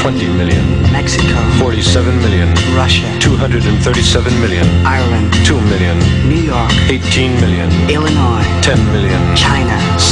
20 million. Mexico. 47 million. Russia. 237 million. Ireland. 2 million. New York. 18 million. Illinois. 10 million. China.